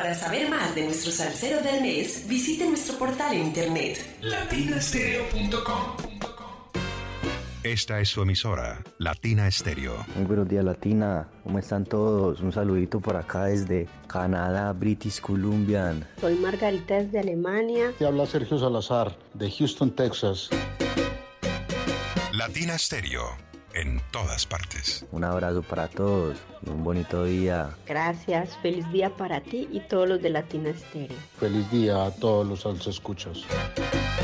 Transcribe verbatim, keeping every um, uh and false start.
Para saber más de nuestro salsero del mes, visite nuestro portal en internet latina stereo punto com. Esta es su emisora, Latina Stereo. Muy buenos días, Latina. ¿Cómo están todos? Un saludito por acá desde Canadá, British Columbia. Soy Margarita desde Alemania. Te habla Sergio Salazar de Houston, Texas. Latina Stereo, en todas partes. Un abrazo para todos y un bonito día. Gracias. Feliz día para ti y todos los de Latina Stereo. Feliz día a todos los salsa escuchas.